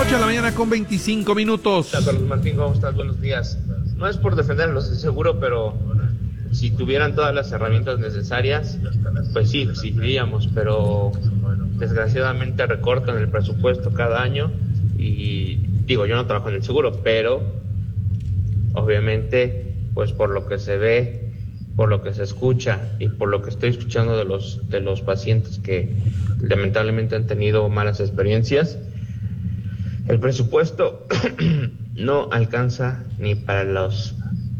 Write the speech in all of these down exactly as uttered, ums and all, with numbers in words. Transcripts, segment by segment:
ocho de la mañana con veinticinco minutos. Hola, Carlos Martín, ¿cómo estás? Buenos días. No es por defender a los de seguro, pero si tuvieran todas las herramientas necesarias, pues sí, exigiríamos, pero desgraciadamente recortan el presupuesto cada año y digo, yo no trabajo en el seguro, pero obviamente, pues por lo que se ve, por lo que se escucha y por lo que estoy escuchando de los de los pacientes que lamentablemente han tenido malas experiencias, el presupuesto no alcanza ni para los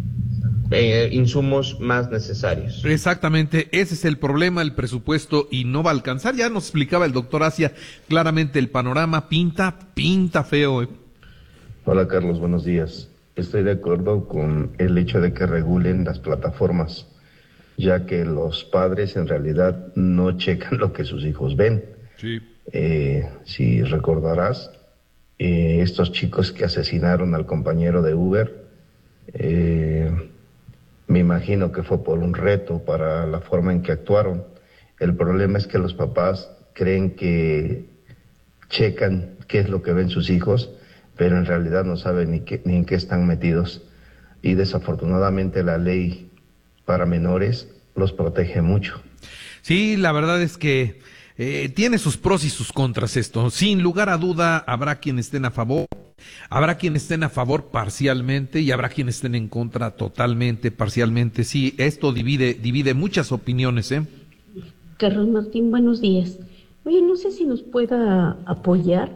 eh, insumos más necesarios. Exactamente, ese es el problema, el presupuesto, y no va a alcanzar. Ya nos explicaba el doctor Asia claramente el panorama, pinta, pinta feo. ¿eh? Hola Carlos, buenos días. Estoy de acuerdo con el hecho de que regulen las plataformas, ya que los padres en realidad no checan lo que sus hijos ven. Sí. Eh, si recordarás, eh, estos chicos que asesinaron al compañero de Uber, eh, me imagino que fue por un reto para la forma en que actuaron. El problema es que los papás creen que checan qué es lo que ven sus hijos, pero en realidad no saben ni, qué, ni en qué están metidos. Y desafortunadamente la ley para menores los protege mucho. Sí, la verdad es que eh, tiene sus pros y sus contras esto. Sin lugar a duda, habrá quienes estén a favor, habrá quienes estén a favor parcialmente y habrá quienes estén en contra totalmente, parcialmente. Sí, esto divide, divide muchas opiniones, ¿eh? Carlos Martín, buenos días. Oye, no sé si nos pueda apoyar.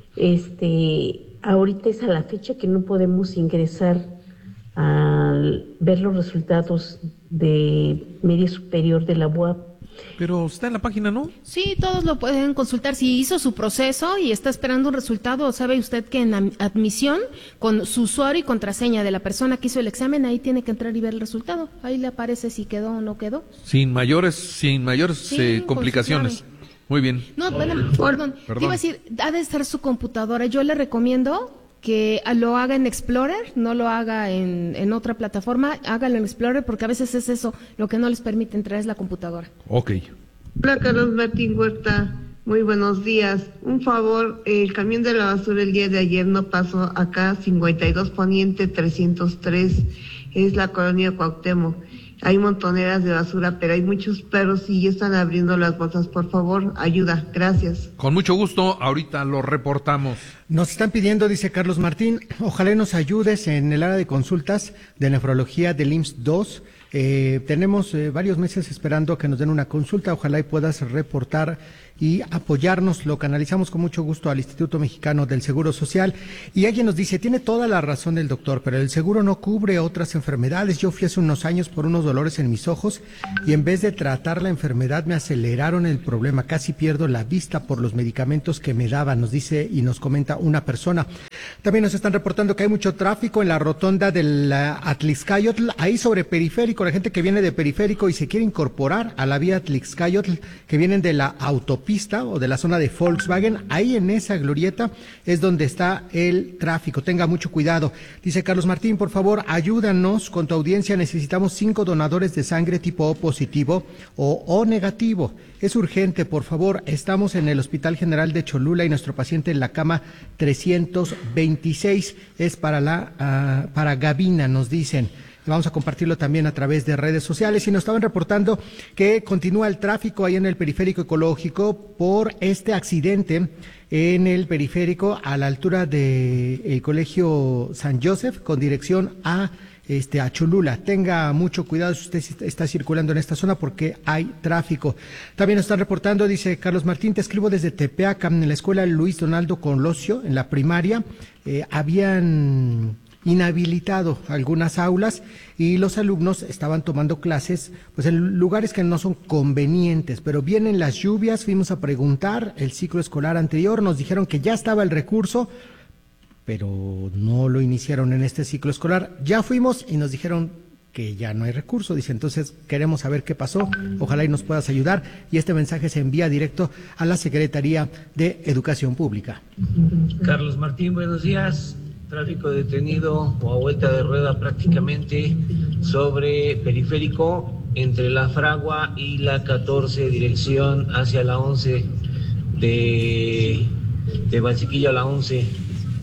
Este, ahorita es a la fecha que no podemos ingresar a ver los resultados de media superior de la U A P. Pero está en la página, ¿no? Sí, todos lo pueden consultar. Si hizo su proceso y está esperando un resultado, sabe usted que en admisión, con su usuario y contraseña de la persona que hizo el examen, ahí tiene que entrar y ver el resultado. Ahí le aparece si quedó o no quedó. Sin mayores, sin mayores Sí, eh, complicaciones. Muy bien. No, perdón, perdón. Perdón. Te iba a decir, ha de estar su computadora. Yo le recomiendo que lo haga en Explorer, no lo haga en, en otra plataforma, hágalo en Explorer, porque a veces es eso, lo que no les permite entrar es la computadora. Ok. Hola Carlos Martín Huerta, muy buenos días. Un favor, el camión de la basura el día de ayer no pasó acá, cincuenta y dos Poniente trescientos tres, es la colonia Cuauhtémoc. Hay montoneras de basura, pero hay muchos perros y ya están abriendo las bolsas. Por favor, ayuda. Gracias. Con mucho gusto, ahorita lo reportamos. Nos están pidiendo, dice Carlos Martín, ojalá nos ayudes en el área de consultas de nefrología del I M S S dos. Eh, tenemos eh, varios meses esperando que nos den una consulta, ojalá y puedas reportar y apoyarnos, lo canalizamos con mucho gusto al Instituto Mexicano del Seguro Social. Y alguien nos dice, tiene toda la razón el doctor, pero el seguro no cubre otras enfermedades. Yo fui hace unos años por unos dolores en mis ojos y en vez de tratar la enfermedad me aceleraron el problema, casi pierdo la vista por los medicamentos que me daban, nos dice y nos comenta una persona. También nos están reportando que hay mucho tráfico en la rotonda del Atlixcayotl, ahí sobre Periférico, la gente que viene de Periférico y se quiere incorporar a la vía Atlixcayotl, que vienen de la autopista o de la zona de Volkswagen, ahí en esa glorieta es donde está el tráfico, tenga mucho cuidado. Dice Carlos Martín, por favor, ayúdanos con tu audiencia, necesitamos cinco donadores de sangre tipo O positivo o O negativo, es urgente, por favor, estamos en el Hospital General de Cholula y nuestro paciente en la cama trescientos veintiséis, es para la, uh, para Gavina, nos dicen. Vamos a compartirlo también a través de redes sociales y nos estaban reportando que continúa el tráfico ahí en el periférico ecológico por este accidente en el periférico a la altura del colegio San Joseph con dirección a este a Cholula. Tenga mucho cuidado si usted está circulando en esta zona porque hay tráfico. También nos están reportando, dice Carlos Martín, te escribo desde Tepeaca, en la escuela Luis Donaldo Colosio, en la primaria, eh, habían inhabilitado algunas aulas y los alumnos estaban tomando clases pues en lugares que no son convenientes, pero vienen las lluvias, fuimos a preguntar el ciclo escolar anterior, nos dijeron que ya estaba el recurso, pero no lo iniciaron en este ciclo escolar, ya fuimos y nos dijeron que ya no hay recurso, dice, entonces queremos saber qué pasó, ojalá y nos puedas ayudar, y este mensaje se envía directo a la Secretaría de Educación Pública. Carlos Martín, buenos días. Tráfico detenido o a vuelta de rueda prácticamente sobre Periférico entre la Fragua y la catorce, dirección hacia la once, de, de Valsequillo a la once.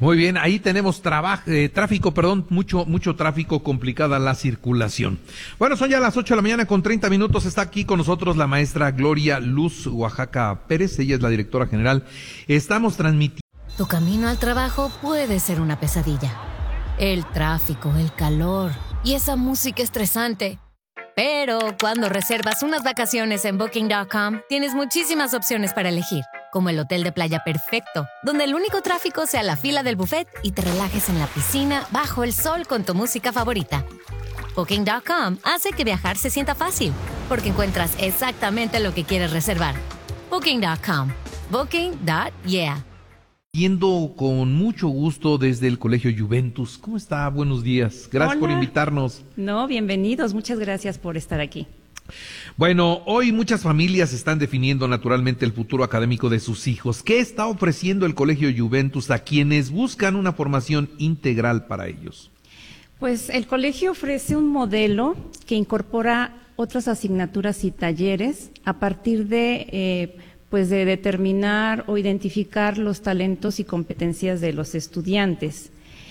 Muy bien, ahí tenemos trabajo, eh, tráfico, perdón, mucho, mucho tráfico, complicada la circulación. Bueno, son ya las ocho de la mañana con treinta minutos, está aquí con nosotros la maestra Gloria Luz Oaxaca Pérez, ella es la directora general. Estamos transmitiendo. Tu camino al trabajo puede ser una pesadilla. El tráfico, el calor y esa música estresante. Pero cuando reservas unas vacaciones en Booking punto com, tienes muchísimas opciones para elegir, como el hotel de playa perfecto, donde el único tráfico sea la fila del buffet y te relajes en la piscina bajo el sol con tu música favorita. Booking punto com hace que viajar se sienta fácil, porque encuentras exactamente lo que quieres reservar. Booking punto com. Booking punto yeah. Viendo con mucho gusto desde el Colegio Juventus. ¿Cómo está? Buenos días. Gracias Hola. por invitarnos. No, bienvenidos. Muchas gracias por estar aquí. Bueno, hoy muchas familias están definiendo naturalmente el futuro académico de sus hijos. ¿Qué está ofreciendo el Colegio Juventus a quienes buscan una formación integral para ellos? Pues el colegio ofrece un modelo que incorpora otras asignaturas y talleres a partir de... Eh, pues de determinar o identificar los talentos y competencias de los estudiantes.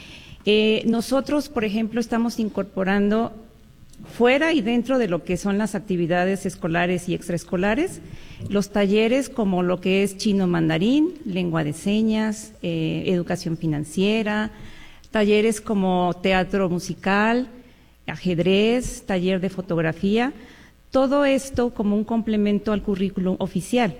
Eh, nosotros, por ejemplo, estamos incorporando fuera y dentro de lo que son las actividades escolares y extraescolares, los talleres como lo que es chino mandarín, lengua de señas, eh, educación financiera, talleres como teatro musical, ajedrez, taller de fotografía, todo esto como un complemento al currículum oficial.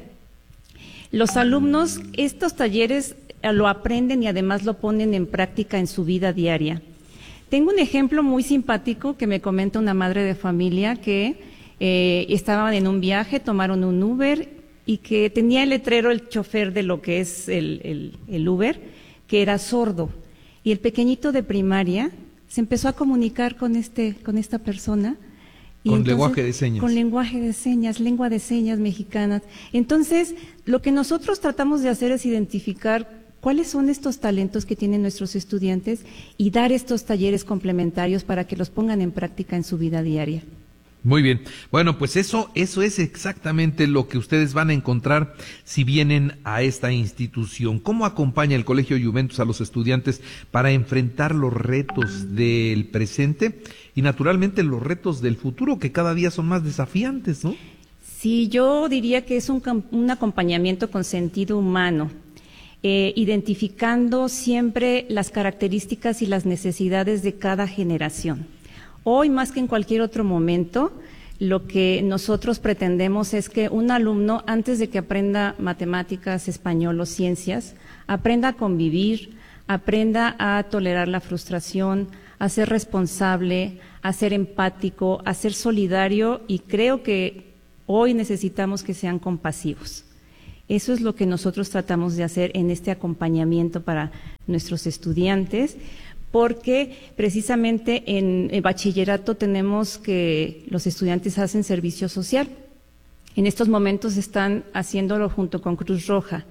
Los alumnos, estos talleres lo aprenden y además lo ponen en práctica en su vida diaria. Tengo un ejemplo muy simpático que me comenta una madre de familia que eh, estaban en un viaje, tomaron un Uber y que tenía el letrero el chofer de lo que es el, el, el Uber, que era sordo. Y el pequeñito de primaria se empezó a comunicar con, este, con esta persona. Y con entonces, lenguaje de señas. Con lenguaje de señas, lengua de señas mexicanas. Entonces, lo que nosotros tratamos de hacer es identificar cuáles son estos talentos que tienen nuestros estudiantes y dar estos talleres complementarios para que los pongan en práctica en su vida diaria. Muy bien. Bueno, pues eso, eso es exactamente lo que ustedes van a encontrar si vienen a esta institución. ¿Cómo acompaña el Colegio Juventus a los estudiantes para enfrentar los retos del presente y naturalmente los retos del futuro que cada día son más desafiantes, ¿no? Sí, yo diría que es un, un acompañamiento con sentido humano, eh, identificando siempre las características y las necesidades de cada generación. Hoy, más que en cualquier otro momento, lo que nosotros pretendemos es que un alumno, antes de que aprenda matemáticas, español o ciencias, aprenda a convivir, aprenda a tolerar la frustración, a ser responsable, a ser empático, a ser solidario, y creo que hoy necesitamos que sean compasivos. Eso es lo que nosotros tratamos de hacer en este acompañamiento para nuestros estudiantes, porque precisamente en el bachillerato tenemos que los estudiantes hacen servicio social. En estos momentos están haciéndolo junto con Cruz Roja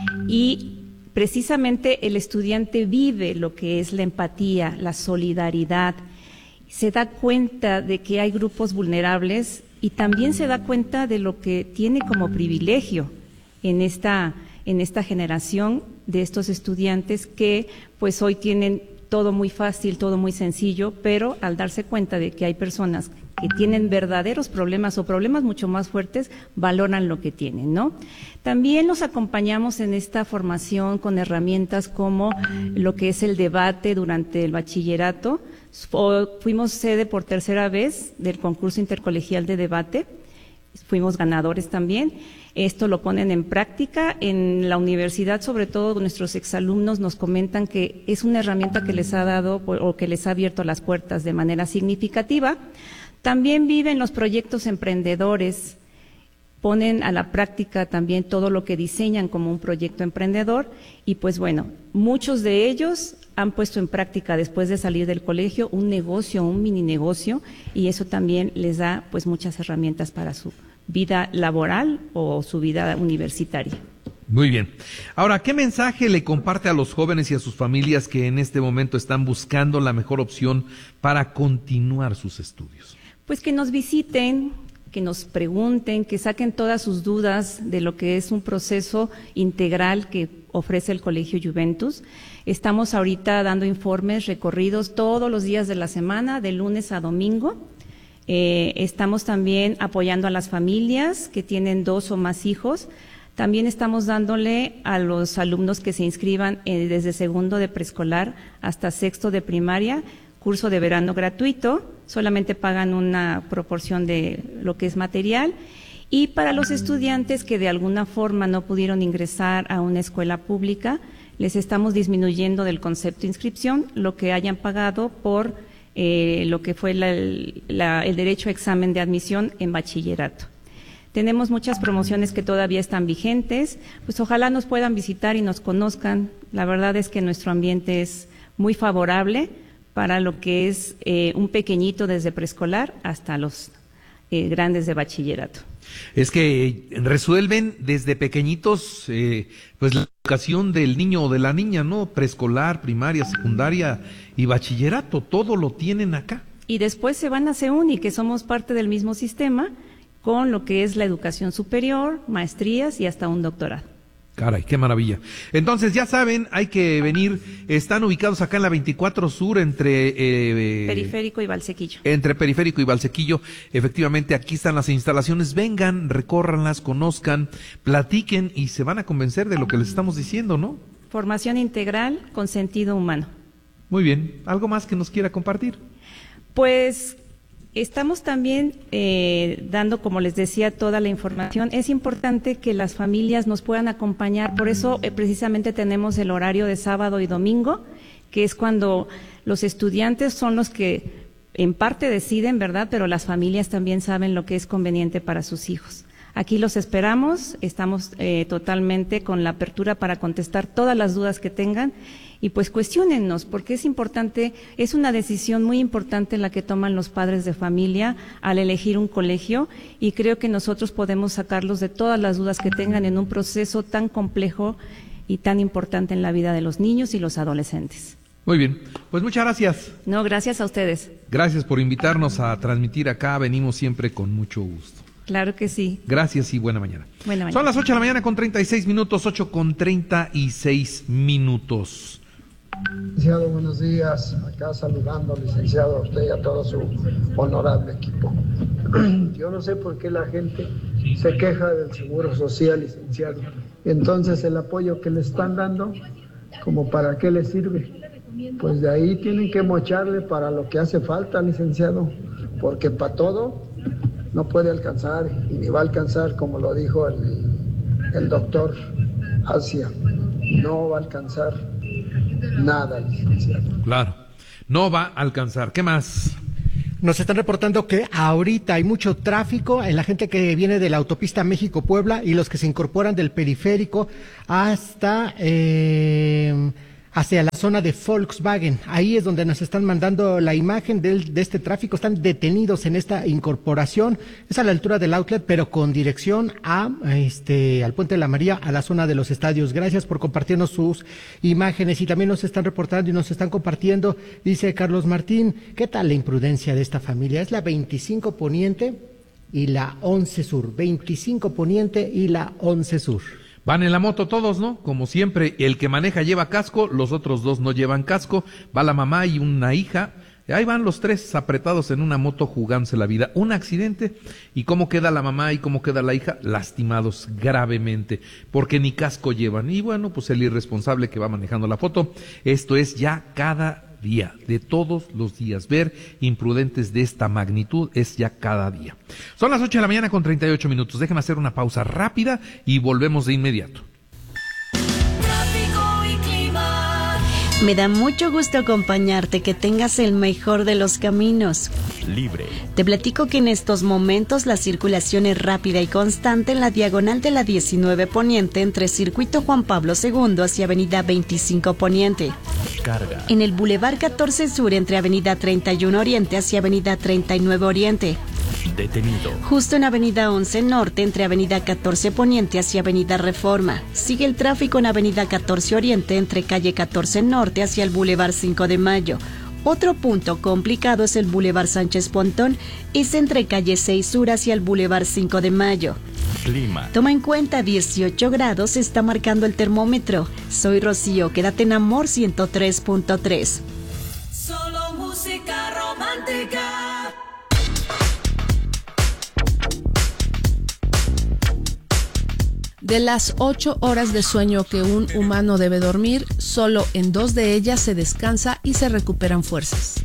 y precisamente el estudiante vive lo que es la empatía, la solidaridad, se da cuenta de que hay grupos vulnerables y también se da cuenta de lo que tiene como privilegio en esta, en esta generación de estos estudiantes que pues hoy tienen todo muy fácil, todo muy sencillo, pero al darse cuenta de que hay personas que tienen verdaderos problemas o problemas mucho más fuertes, valoran lo que tienen, ¿no? También los acompañamos en esta formación con herramientas como lo que es el debate durante el bachillerato. Fuimos sede por tercera vez del concurso intercolegial de debate, fuimos ganadores también. Esto lo ponen en práctica en la universidad, sobre todo nuestros exalumnos nos comentan que es una herramienta que les ha dado o que les ha abierto las puertas de manera significativa. También viven los proyectos emprendedores, ponen a la práctica también todo lo que diseñan como un proyecto emprendedor y pues bueno, muchos de ellos han puesto en práctica después de salir del colegio un negocio, un mini negocio y eso también les da pues muchas herramientas para su vida laboral o su vida universitaria. Muy bien. Ahora, ¿qué mensaje le comparte a los jóvenes y a sus familias que en este momento están buscando la mejor opción para continuar sus estudios? Pues que nos visiten, que nos pregunten, que saquen todas sus dudas de lo que es un proceso integral que ofrece el Colegio Juventus. Estamos ahorita dando informes, recorridos todos los días de la semana, de lunes a domingo. Eh, estamos también apoyando a las familias que tienen dos o más hijos. También estamos dándole a los alumnos que se inscriban eh, desde segundo de preescolar hasta sexto de primaria, curso de verano gratuito, solamente pagan una proporción de lo que es material. Y para los estudiantes que de alguna forma no pudieron ingresar a una escuela pública, les estamos disminuyendo del concepto de inscripción lo que hayan pagado por eh, lo que fue la, la, el derecho a examen de admisión en bachillerato. Tenemos muchas promociones que todavía están vigentes, pues ojalá nos puedan visitar y nos conozcan. La verdad es que nuestro ambiente es muy favorable para lo que es eh, un pequeñito desde preescolar hasta los eh, grandes de bachillerato. Es que resuelven desde pequeñitos eh, pues la educación del niño o de la niña, ¿no? Preescolar, primaria, secundaria y bachillerato, todo lo tienen acá. Y después se van a CEUNI, que somos parte del mismo sistema, con lo que es la educación superior, maestrías y hasta un doctorado. Caray, qué maravilla. Entonces, ya saben, hay que venir, están ubicados acá en la veinticuatro Sur, entre... Eh, Periférico y Valsequillo. Entre Periférico y Valsequillo. Efectivamente, aquí están las instalaciones. Vengan, recórranlas, conozcan, platiquen y se van a convencer de lo que les estamos diciendo, ¿no? Formación integral con sentido humano. Muy bien. ¿Algo más que nos quiera compartir? Pues... Estamos también eh, dando, como les decía, toda la información. Es importante que las familias nos puedan acompañar, por eso eh, precisamente tenemos el horario de sábado y domingo, que es cuando los estudiantes son los que en parte deciden, ¿verdad? Pero las familias también saben lo que es conveniente para sus hijos. Aquí los esperamos, estamos eh, totalmente con la apertura para contestar todas las dudas que tengan. Y pues cuestiónennos, porque es importante, es una decisión muy importante la que toman los padres de familia al elegir un colegio, y creo que nosotros podemos sacarlos de todas las dudas que tengan en un proceso tan complejo y tan importante en la vida de los niños y los adolescentes. Muy bien, pues muchas gracias. No, gracias a ustedes. Gracias por invitarnos a transmitir acá, venimos siempre con mucho gusto. Claro que sí. Gracias y buena mañana. Buena mañana. Son las ocho de la mañana con treinta y seis minutos, ocho con treinta y seis minutos. Licenciado, buenos días. Acá saludando, licenciado, a usted y a todo su honorable equipo. Yo no sé por qué la gente se queja del seguro social, licenciado. Entonces, el apoyo que le están dando, ¿como para qué le sirve? Pues de ahí tienen que mocharle para lo que hace falta, licenciado, porque para todo no puede alcanzar y ni va a alcanzar, como lo dijo el, el doctor Asia. No va a alcanzar nada, licenciado. Claro, no va a alcanzar. ¿Qué más? Nos están reportando que ahorita hay mucho tráfico en la gente que viene de la autopista México-Puebla y los que se incorporan del periférico hasta eh, hacia la zona de Volkswagen. Ahí es donde nos están mandando la imagen del, de este tráfico. Están detenidos en esta incorporación. Es a la altura del outlet, pero con dirección a este al Puente de la María, a la zona de los estadios. Gracias por compartirnos sus imágenes, y también nos están reportando y nos están compartiendo. Dice Carlos Martín, ¿qué tal la imprudencia de esta familia? Es la veinticinco Poniente y la once Sur. veinticinco Poniente y la once Sur. Van en la moto todos, ¿no? Como siempre, el que maneja lleva casco, los otros dos no llevan casco, va la mamá y una hija, ahí van los tres apretados en una moto jugándose la vida. Un accidente, y cómo queda la mamá y cómo queda la hija, lastimados gravemente, porque ni casco llevan. Y bueno, pues el irresponsable que va manejando la foto, esto es ya cada día, de todos los días. Ver imprudentes de esta magnitud es ya cada día. Son las ocho de la mañana con treinta y ocho minutos. Déjenme hacer una pausa rápida y volvemos de inmediato. Me da mucho gusto acompañarte, que tengas el mejor de los caminos. Libre. Te platico que en estos momentos la circulación es rápida y constante en la diagonal de la diecinueve Poniente entre Circuito Juan Pablo segundo hacia Avenida veinticinco Poniente. Carga. En el Boulevard catorce Sur entre Avenida treinta y uno Oriente hacia Avenida treinta y nueve Oriente. Detenido. Justo en Avenida once Norte entre Avenida catorce Poniente hacia Avenida Reforma. Sigue el tráfico en Avenida catorce Oriente entre Calle catorce Norte hacia el Boulevard cinco de Mayo. Otro punto complicado es el Boulevard Sánchez Pontón, es entre calle seis Sur hacia el Boulevard cinco de Mayo. Clima. Toma en cuenta, dieciocho grados se está marcando el termómetro. Soy Rocío, quédate en Amor ciento tres punto tres. Solo música romántica. De las ocho horas de sueño que un humano debe dormir, solo en dos de ellas se descansa y se recuperan fuerzas.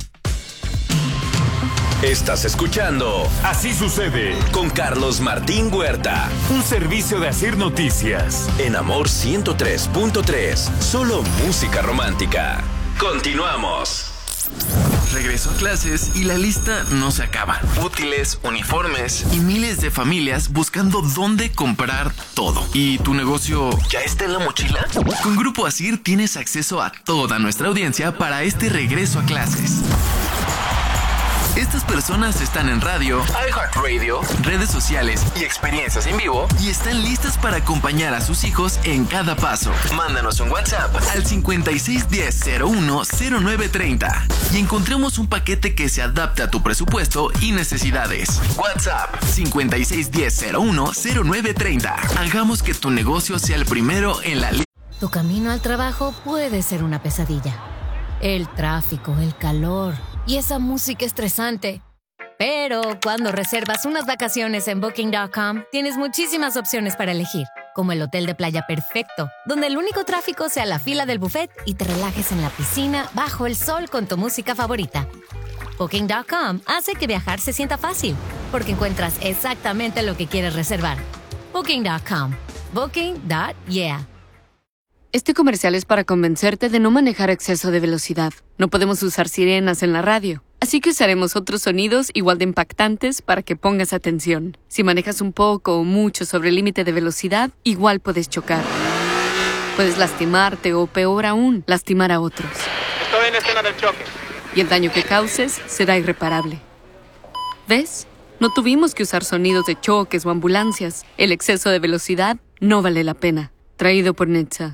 Estás escuchando Así Sucede con Carlos Martín Huerta. Un servicio de Asir Noticias. En Amor ciento tres punto tres. Solo música romántica. Continuamos. Regreso a clases y la lista no se acaba. Útiles, uniformes y miles de familias buscando dónde comprar todo. ¿Y tu negocio ya está en la mochila? Con Grupo Asir tienes acceso a toda nuestra audiencia para este regreso a clases. Estas personas están en radio, iHeartRadio, redes sociales y experiencias en vivo y están listas para acompañar a sus hijos en cada paso. Mándanos un WhatsApp al cincuenta y seis diez cero uno cero nueve treinta y encontremos un paquete que se adapte a tu presupuesto y necesidades. WhatsApp cincuenta y seis diez cero uno cero nueve treinta. Hagamos que tu negocio sea el primero en la lista. Tu camino al trabajo puede ser una pesadilla. El tráfico, el calor y esa música estresante. Pero cuando reservas unas vacaciones en Booking punto com, tienes muchísimas opciones para elegir, como el hotel de playa perfecto, donde el único tráfico sea la fila del buffet y te relajes en la piscina bajo el sol con tu música favorita. Booking punto com hace que viajar se sienta fácil, porque encuentras exactamente lo que quieres reservar. Booking punto com. Booking punto yeah. Este comercial es para convencerte de no manejar a exceso de velocidad. No podemos usar sirenas en la radio, así que usaremos otros sonidos igual de impactantes para que pongas atención. Si manejas un poco o mucho sobre el límite de velocidad, igual puedes chocar. Puedes lastimarte o, peor aún, lastimar a otros. Estoy en la escena del choque. Y el daño que causes será irreparable. ¿Ves? No tuvimos que usar sonidos de choques o ambulancias. El exceso de velocidad no vale la pena. Traído por Netza.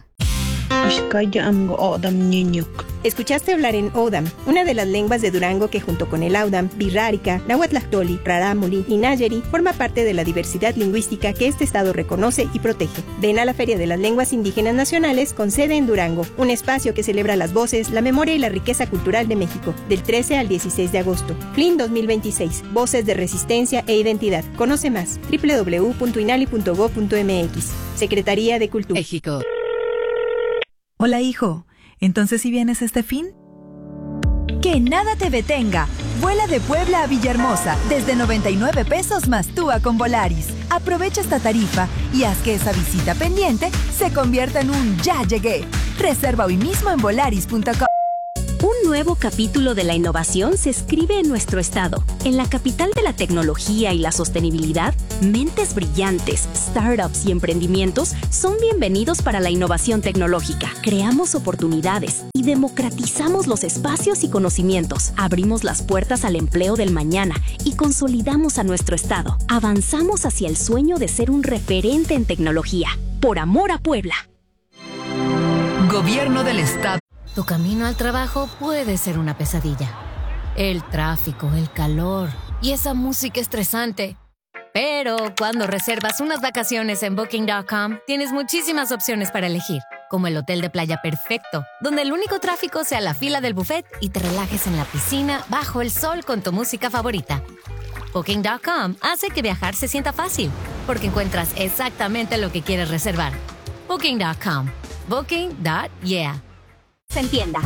Escuchaste hablar en Odam, una de las lenguas de Durango que junto con el Audam, Birrárica, Nahuatlactoli, Rarámuri y Nayeri forma parte de la diversidad lingüística que este estado reconoce y protege. Ven a la Feria de las Lenguas Indígenas Nacionales con sede en Durango, un espacio que celebra las voces, la memoria y la riqueza cultural de México, del trece al dieciséis de agosto. F L I N dos mil veintiséis, Voces de Resistencia e Identidad. Conoce más, doble u doble u doble u punto inali punto gob punto m x. Secretaría de Cultura. México. Hola, hijo. ¿Entonces si vienes este fin? Que nada te detenga. Vuela de Puebla a Villahermosa desde noventa y nueve pesos más T U A con Volaris. Aprovecha esta tarifa y haz que esa visita pendiente se convierta en un ya llegué. Reserva hoy mismo en volaris punto com. Un nuevo capítulo de la innovación se escribe en nuestro estado. En la capital de la tecnología y la sostenibilidad, mentes brillantes, startups y emprendimientos son bienvenidos para la innovación tecnológica. Creamos oportunidades y democratizamos los espacios y conocimientos. Abrimos las puertas al empleo del mañana y consolidamos a nuestro estado. Avanzamos hacia el sueño de ser un referente en tecnología. Por amor a Puebla. Gobierno del Estado. Tu camino al trabajo puede ser una pesadilla. El tráfico, el calor y esa música estresante. Pero cuando reservas unas vacaciones en Booking punto com, tienes muchísimas opciones para elegir, como el hotel de playa perfecto, donde el único tráfico sea la fila del buffet y te relajes en la piscina bajo el sol con tu música favorita. Booking punto com hace que viajar se sienta fácil, porque encuentras exactamente lo que quieres reservar. Booking punto com. Booking punto yeah. Se entienda.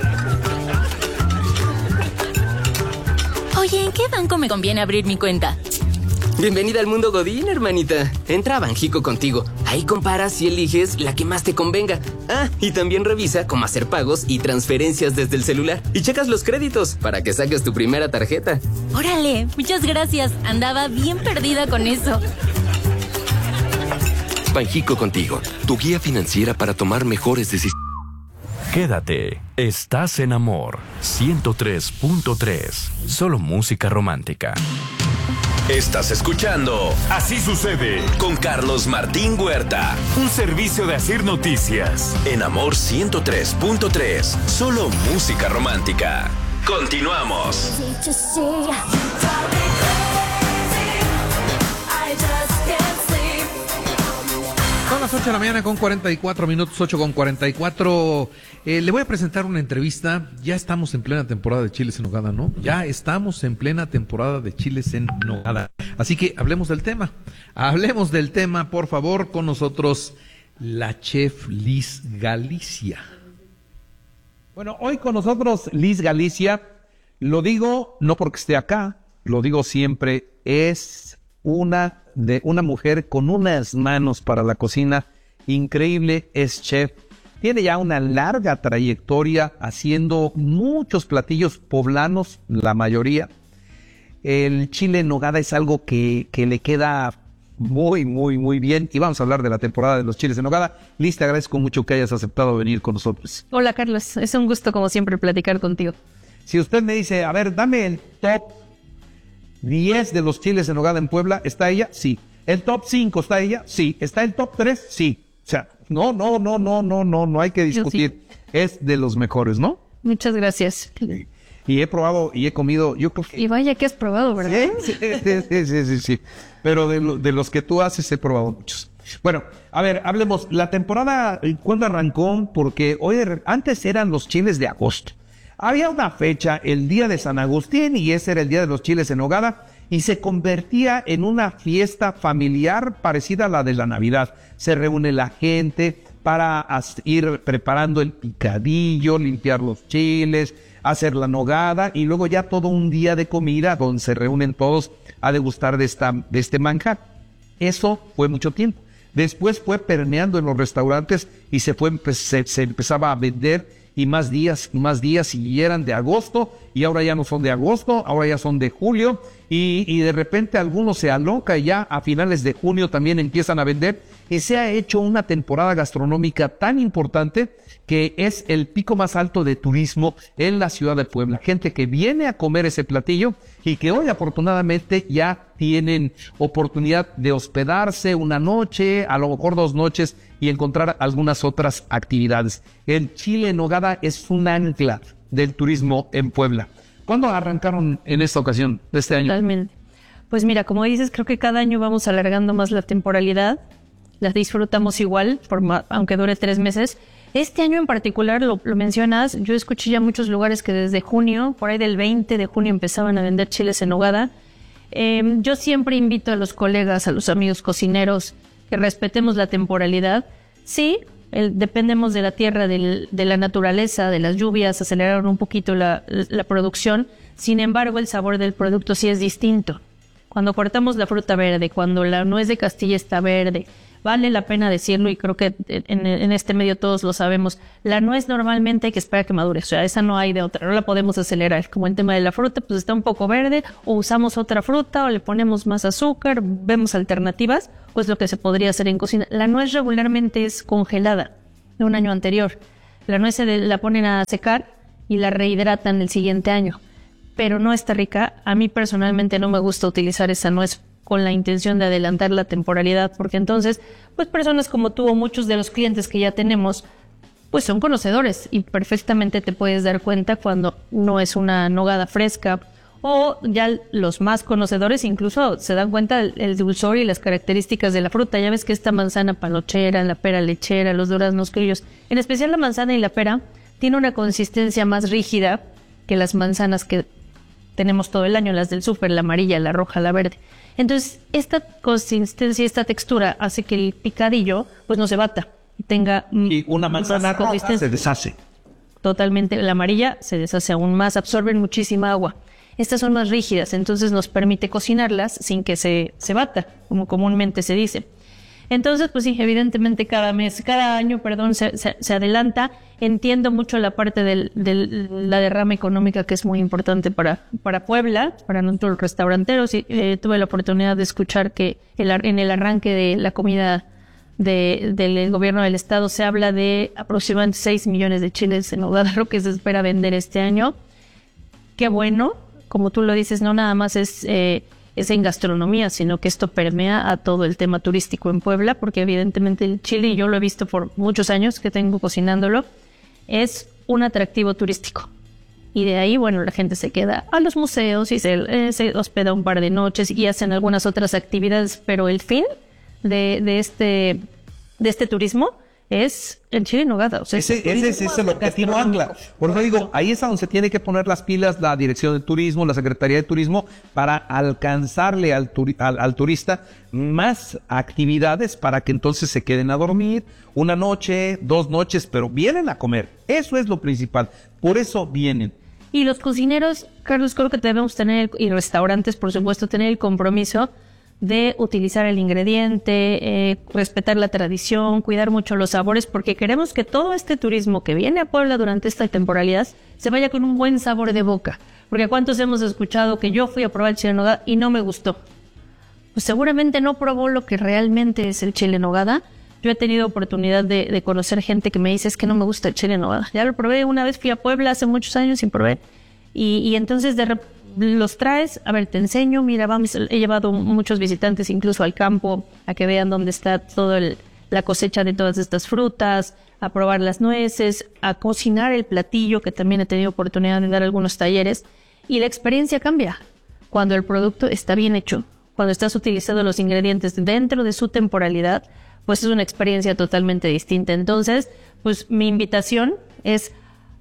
Oye, ¿en qué banco me conviene abrir mi cuenta? Bienvenida al mundo Godín, hermanita. Entra a Banjico contigo. Ahí comparas y eliges la que más te convenga. Ah, y también revisa cómo hacer pagos y transferencias desde el celular. Y checas los créditos para que saques tu primera tarjeta. Órale, muchas gracias. Andaba bien perdida con eso. Banjico contigo, tu guía financiera para tomar mejores decisiones. Quédate, estás en Amor ciento tres punto tres, solo música romántica. Estás escuchando Así sucede con Carlos Martín Huerta. Un servicio de Asir Noticias. En Amor ciento tres punto tres. Solo música romántica. Continuamos. Son las ocho de la mañana con cuarenta y cuatro minutos, ocho con cuarenta y cuatro. Eh, le voy a presentar una entrevista. Ya estamos en plena temporada de chiles en nogada, ¿no? Ya estamos en plena temporada de chiles en nogada. Así que hablemos del tema. Hablemos del tema, por favor, con nosotros la chef Liz Galicia. Bueno, hoy con nosotros Liz Galicia. Lo digo no porque esté acá, lo digo siempre, es una de una mujer con unas manos para la cocina increíble, es chef, tiene ya una larga trayectoria haciendo muchos platillos poblanos, la mayoría. El chile en nogada es algo que, que le queda muy, muy, muy bien, y vamos a hablar de la temporada de los chiles en nogada. Liz, te agradezco mucho que hayas aceptado venir con nosotros. Hola Carlos, es un gusto como siempre platicar contigo. Si usted me dice, a ver, dame el top diez de los chiles en nogada en Puebla, ¿está ella? Sí. ¿El top cinco está ella? Sí. ¿Está el top tres? Sí. O sea, no, no, no, no, no, no, no hay que discutir. Sí. Es de los mejores, ¿no? Muchas gracias. Sí. Y he probado y he comido, yo creo que... Y vaya que has probado, ¿verdad? Sí, sí, sí, sí, sí, sí. Pero de, lo, de los que tú haces he probado muchos. Bueno, a ver, hablemos. La temporada, ¿cuándo arrancó? Porque hoy, antes eran los chiles de agosto. Había una fecha, el día de San Agustín, y ese era el día de los chiles en nogada, y se convertía en una fiesta familiar parecida a la de la Navidad. Se reúne la gente para ir preparando el picadillo, limpiar los chiles, hacer la nogada, y luego ya todo un día de comida donde se reúnen todos a degustar de, esta, de este manjar. Eso fue mucho tiempo. Después fue permeando en los restaurantes y se, fue, se, se empezaba a vender, y más días, más días, y eran de agosto, y ahora ya no son de agosto, ahora ya son de julio, y, y de repente algunos se aloca y ya a finales de junio también empiezan a vender, y se ha hecho una temporada gastronómica tan importante que es el pico más alto de turismo en la ciudad de Puebla. Gente que viene a comer ese platillo y que hoy afortunadamente ya tienen oportunidad de hospedarse una noche, a lo mejor dos noches, y encontrar algunas otras actividades. El chile en nogada es un ancla del turismo en Puebla. ¿Cuándo arrancaron en esta ocasión de este año? Totalmente. Pues mira, como dices, creo que cada año vamos alargando más la temporalidad. Las disfrutamos igual, por más, aunque dure tres meses. Este año en particular, lo, lo mencionas, yo escuché ya muchos lugares que desde junio, por ahí del veinte de junio, empezaban a vender chiles en nogada. Eh, yo siempre invito a los colegas, a los amigos cocineros, que respetemos la temporalidad. Sí, el, dependemos de la tierra, del, de la naturaleza, de las lluvias, aceleraron un poquito la, la producción. Sin embargo, el sabor del producto sí es distinto. Cuando cortamos la fruta verde, cuando la nuez de Castilla está verde, vale la pena decirlo, y creo que en, en este medio todos lo sabemos, la nuez normalmente hay que esperar que madure, o sea, esa no hay de otra, no la podemos acelerar. Como el tema de la fruta, pues está un poco verde, o usamos otra fruta, o le ponemos más azúcar, vemos alternativas, pues lo que se podría hacer en cocina. La nuez regularmente es congelada de un año anterior. La nuez se la ponen a secar y la rehidratan el siguiente año, pero no está rica. A mí personalmente no me gusta utilizar esa nuez con la intención de adelantar la temporalidad, porque entonces, pues personas como tú o muchos de los clientes que ya tenemos, pues son conocedores y perfectamente te puedes dar cuenta cuando no es una nogada fresca, o ya los más conocedores incluso se dan cuenta el, el dulzor y las características de la fruta. Ya ves que esta manzana panochera, la pera lechera, los duraznos criollos, en especial la manzana y la pera, tiene una consistencia más rígida que las manzanas que tenemos todo el año, las del súper, la amarilla, la roja, la verde. Entonces, esta consistencia, esta textura hace que el picadillo pues no se bata y tenga... Y una manzana roja se deshace. Totalmente, la amarilla se deshace aún más, absorben muchísima agua. Estas son más rígidas, entonces nos permite cocinarlas sin que se, se bata, como comúnmente se dice. Entonces, pues sí, evidentemente cada mes, cada año, perdón, se, se, se adelanta. Entiendo mucho la parte de la derrama económica, que es muy importante para, para Puebla, para nuestros restauranteros. Y, eh, tuve la oportunidad de escuchar que el, en el arranque de la comida de, del gobierno del estado se habla de aproximadamente seis millones de chiles en nogada, lo que se espera vender este año. Qué bueno, como tú lo dices, no nada más es... Eh, es en gastronomía, sino que esto permea a todo el tema turístico en Puebla, porque evidentemente el chile, y yo lo he visto por muchos años que tengo cocinándolo, es un atractivo turístico. Y de ahí, bueno, la gente se queda a los museos y se, eh, se hospeda un par de noches y hacen algunas otras actividades, pero el fin de, de este de este turismo es el chile en nogada. O sea, ese, ese, ese es el objetivo ancla. Por eso digo, ahí es donde se tiene que poner las pilas la Dirección de Turismo, la Secretaría de Turismo, para alcanzarle al, turi al, al turista más actividades para que entonces se queden a dormir una noche, dos noches, pero vienen a comer. Eso es lo principal. Por eso vienen. Y los cocineros, Carlos, creo que debemos tener, y restaurantes, por supuesto, tener el compromiso de utilizar el ingrediente, eh, respetar la tradición, cuidar mucho los sabores, porque queremos que todo este turismo que viene a Puebla durante esta temporalidad se vaya con un buen sabor de boca. Porque ¿cuántos hemos escuchado que yo fui a probar el chile en nogada y no me gustó? Pues seguramente no probó lo que realmente es el chile en nogada. Yo he tenido oportunidad de, de conocer gente que me dice, es que no me gusta el chile en nogada. Ya lo probé una vez, fui a Puebla hace muchos años y probé. Y, y entonces de repente los traes, a ver, te enseño, mira, vamos, he llevado muchos visitantes incluso al campo a que vean dónde está toda la cosecha de todas estas frutas, a probar las nueces, a cocinar el platillo, que también he tenido oportunidad de dar algunos talleres, y la experiencia cambia cuando el producto está bien hecho, cuando estás utilizando los ingredientes dentro de su temporalidad, pues es una experiencia totalmente distinta. Entonces, pues mi invitación es: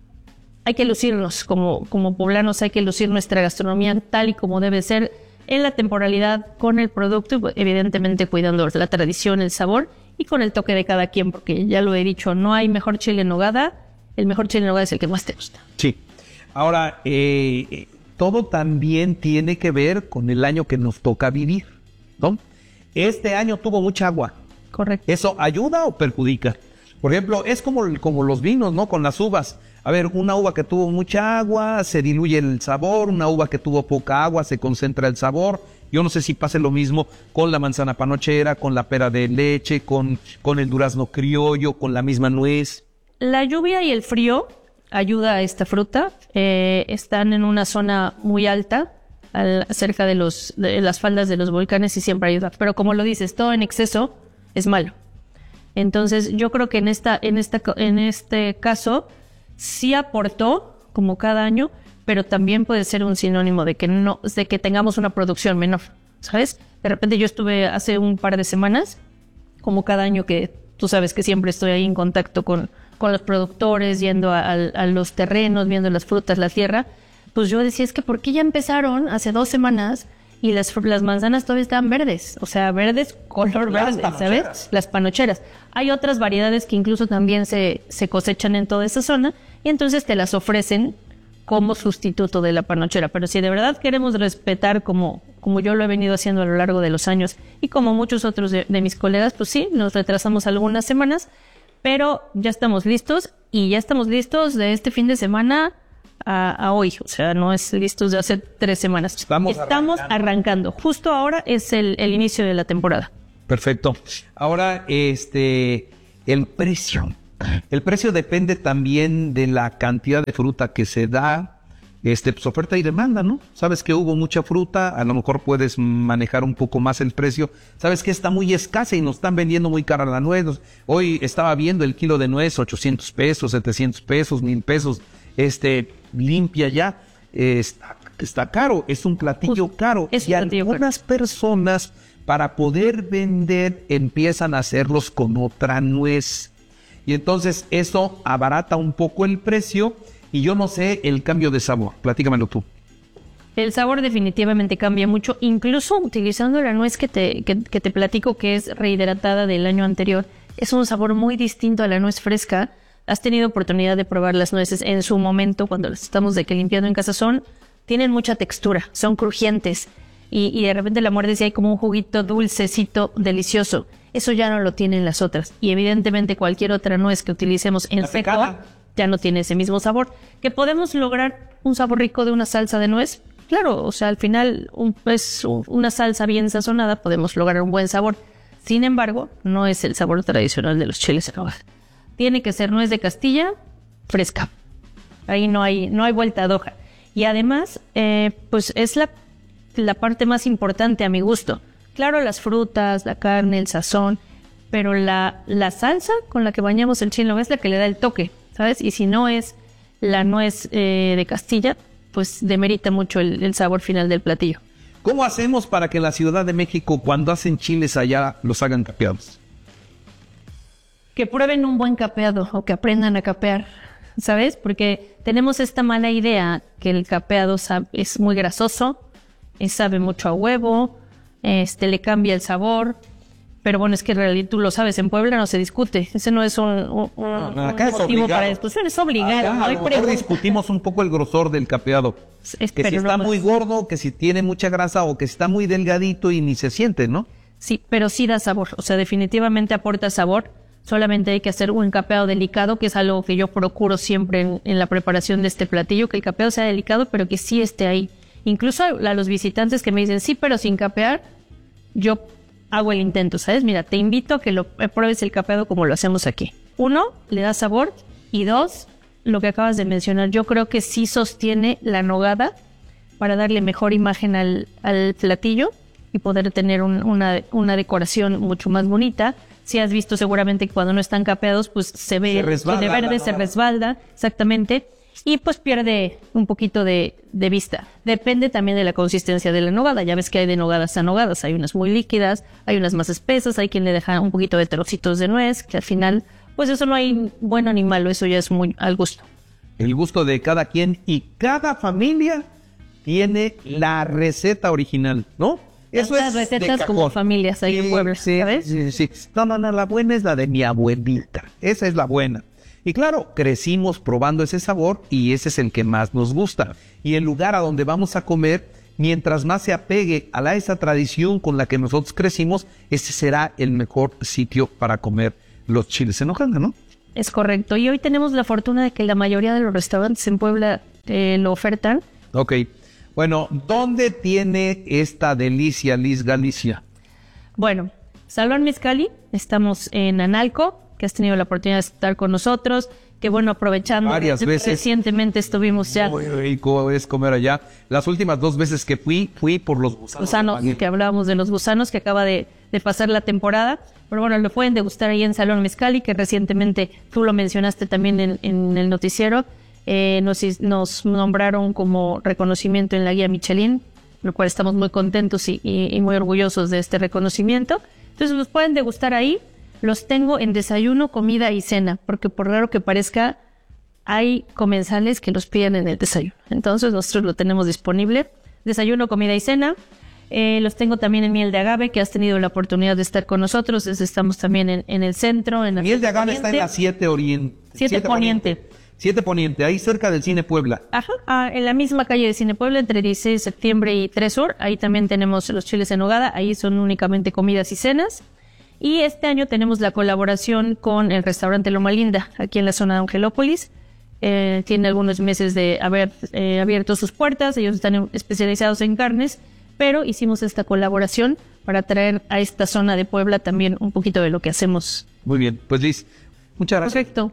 hay que lucirnos como, como poblanos, hay que lucir nuestra gastronomía tal y como debe ser en la temporalidad, con el producto, evidentemente cuidando la tradición, el sabor y con el toque de cada quien, porque ya lo he dicho, no hay mejor chile en nogada, el mejor chile en nogada es el que más te gusta. Sí. Ahora, eh, todo también tiene que ver con el año que nos toca vivir, ¿no? Este año tuvo mucha agua. Correcto. ¿Eso ayuda o perjudica? Por ejemplo, es como, como los vinos, ¿no? Con las uvas. A ver, una uva que tuvo mucha agua, se diluye el sabor. Una uva que tuvo poca agua, se concentra el sabor. Yo no sé si pase lo mismo con la manzana panochera, con la pera de leche, con, con el durazno criollo, con la misma nuez. La lluvia y el frío ayuda a esta fruta. Eh, están en una zona muy alta, al, cerca de, los, de las faldas de los volcanes, y siempre ayuda. Pero como lo dices, todo en exceso es malo. Entonces yo creo que en esta, en esta, en este caso sí aportó, como cada año, pero también puede ser un sinónimo de que no, de que tengamos una producción menor, ¿sabes? De repente yo estuve hace un par de semanas, como cada año, que tú sabes que siempre estoy ahí en contacto con, con los productores, yendo a, a, a los terrenos, viendo las frutas, la tierra, pues yo decía, es que ¿por qué ya empezaron hace dos semanas y las, las manzanas todavía estaban verdes? O sea, verdes, color verde, ¿sabes? Las panocheras. Hay otras variedades que incluso también se, se cosechan en toda esa zona, y entonces te las ofrecen como sustituto de la panochera. Pero si de verdad queremos respetar, como, como yo lo he venido haciendo a lo largo de los años, y como muchos otros de, de mis colegas, pues sí, nos retrasamos algunas semanas, pero ya estamos listos, y ya estamos listos de este fin de semana a, a hoy. O sea, no es listos de hace tres semanas. Estamos, estamos arrancando. arrancando. Justo ahora es el, el inicio de la temporada. Perfecto. Ahora, este, el precio. El precio depende también de la cantidad de fruta que se da, este, pues oferta y demanda, ¿no? Sabes que hubo mucha fruta, a lo mejor puedes manejar un poco más el precio. Sabes que está muy escasa y nos están vendiendo muy cara la nuez. Hoy estaba viendo el kilo de nuez, ochocientos pesos, setecientos pesos, mil pesos, este, limpia ya. Eh, está, está caro, es un platillo Uf, caro. Es y un platillo algunas caro. personas, para poder vender, empiezan a hacerlos con otra nuez. Y entonces eso abarata un poco el precio, y yo no sé el cambio de sabor. Platícamelo tú. El sabor definitivamente cambia mucho, incluso utilizando la nuez que te, que, que te platico, que es rehidratada del año anterior. Es un sabor muy distinto a la nuez fresca. Has tenido oportunidad de probar las nueces en su momento, cuando las estamos de que limpiando en casa. Son, tienen mucha textura, son crujientes, y, y de repente la muerdes y hay como un juguito dulcecito, delicioso. Eso ya no lo tienen las otras, y evidentemente cualquier otra nuez que utilicemos en seco ya no tiene ese mismo sabor. ¿Que podemos lograr un sabor rico de una salsa de nuez? Claro, o sea, al final un, pues, una salsa bien sazonada podemos lograr un buen sabor. Sin embargo, no es el sabor tradicional de los chiles en nogada. Tiene que ser nuez de Castilla fresca. Ahí no hay, no hay vuelta de hoja. Y además, eh, pues es la la parte más importante a mi gusto. Claro, las frutas, la carne, el sazón, pero la, la salsa con la que bañamos el chile en nogada es la que le da el toque, ¿sabes? Y si no es la nuez eh, de Castilla, pues demerita mucho el, el sabor final del platillo. ¿Cómo hacemos para que en la Ciudad de México, cuando hacen chiles allá, los hagan capeados? Que prueben un buen capeado o que aprendan a capear, ¿sabes? Porque tenemos esta mala idea que el capeado sabe, es muy grasoso, sabe mucho a huevo, este le cambia el sabor, pero bueno, es que en realidad tú lo sabes, en Puebla no se discute, ese no es un, un, un, no, un motivo obligado. para discusión, es obligado. Acá, No a hay lo mejor pregunta. discutimos un poco el grosor del capeado, Es, que si está no, muy gordo, que si tiene mucha grasa o que está muy delgadito y ni se siente, ¿no? Sí, pero sí da sabor, o sea, definitivamente aporta sabor. Solamente hay que hacer un capeado delicado, que es algo que yo procuro siempre en, en la preparación de este platillo, que el capeado sea delicado, pero que sí esté ahí. Incluso a los visitantes que me dicen, sí, pero sin capear, yo hago el intento, ¿sabes? Mira, te invito a que lo pruebes el capeado como lo hacemos aquí. Uno, le da sabor, y dos, lo que acabas de mencionar, yo creo que sí sostiene la nogada para darle mejor imagen al, al platillo y poder tener un, una, una decoración mucho más bonita. Si has visto seguramente que cuando no están capeados, pues se ve Se resbala, de verde, ¿no? se resbalda, exactamente, y pues pierde un poquito de, de vista. Depende también de la consistencia de la nogada. Ya ves que hay de nogadas a nogadas, hay unas muy líquidas, hay unas más espesas, hay quien le deja un poquito de trocitos de nuez, que al final, pues eso no hay bueno ni malo, eso ya es muy al gusto. El gusto de cada quien, y cada familia tiene la receta original, ¿no? Eso Tantas es de recetas como cajón. familias ahí en Puebla, Sí, ¿sabes? sí, sí. No, no, no, la buena es la de mi abuelita. Esa es la buena. Y claro, crecimos probando ese sabor y ese es el que más nos gusta. Y el lugar a donde vamos a comer, mientras más se apegue a la, esa tradición con la que nosotros crecimos, ese será el mejor sitio para comer los chiles en nogada, ¿no? Es correcto. Y hoy tenemos la fortuna de que la mayoría de los restaurantes en Puebla eh, lo ofertan. Ok. Bueno, ¿dónde tiene esta delicia Liz Galicia? Bueno, Salón Mezcali, estamos en Analco, que has tenido la oportunidad de estar con nosotros, que bueno, aprovechando, Varias veces. Recientemente estuvimos ya, Muy rico es comer allá. Las últimas dos veces que fui, fui por los gusanos. gusanos, que hablábamos de los gusanos, que acaba de, de pasar la temporada, pero bueno, lo pueden degustar ahí en Salón Mezcali, que recientemente tú lo mencionaste también en, en el noticiero. Eh, nos, nos nombraron como reconocimiento en la guía Michelin, lo cual estamos muy contentos y, y, y muy orgullosos de este reconocimiento. Entonces los pueden degustar ahí. Los tengo en desayuno, comida y cena, porque por raro que parezca, hay comensales que los piden en el desayuno. Entonces nosotros lo tenemos disponible. Desayuno, comida y cena. Eh, los tengo también en miel de agave, que has tenido la oportunidad de estar con nosotros. Entonces estamos también en, en el centro. En la miel de agave está en la siete Oriente. siete Poniente. siete Poniente, ahí cerca del Cine Puebla. Ajá, ah, en la misma calle de Cine Puebla, entre dieciséis de septiembre y tres Sur. Ahí también tenemos los chiles en nogada. Ahí son únicamente comidas y cenas. Y este año tenemos la colaboración con el restaurante Loma Linda, aquí en la zona de Angelópolis. Eh, tiene algunos meses de haber eh, abierto sus puertas. Ellos están especializados en carnes, pero hicimos esta colaboración para traer a esta zona de Puebla también un poquito de lo que hacemos. Muy bien, pues Liz, muchas gracias. Perfecto.